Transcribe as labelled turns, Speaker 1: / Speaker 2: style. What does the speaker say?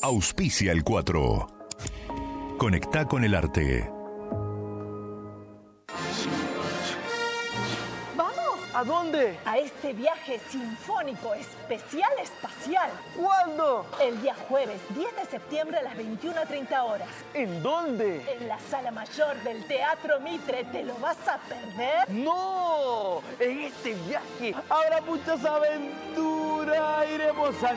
Speaker 1: Auspicia el 4. Conectá con el arte.
Speaker 2: ¿A dónde?
Speaker 3: A este viaje sinfónico especial espacial.
Speaker 2: ¿Cuándo?
Speaker 3: El día jueves 10 de septiembre a las 21:30 horas.
Speaker 2: ¿En dónde?
Speaker 3: En la sala mayor del Teatro Mitre. ¿Te lo vas a perder?
Speaker 2: ¡No! En este viaje habrá muchas aventuras. Iremos a